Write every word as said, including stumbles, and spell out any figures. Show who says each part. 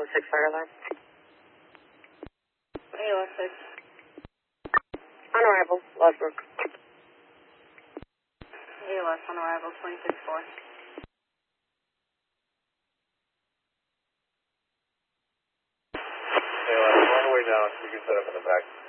Speaker 1: oh six fire alarm.
Speaker 2: A L S six.
Speaker 1: On arrival, Lodgebrook.
Speaker 2: A L S on arrival, twenty-six four.
Speaker 3: A L S, on the way down, you can set up in the back.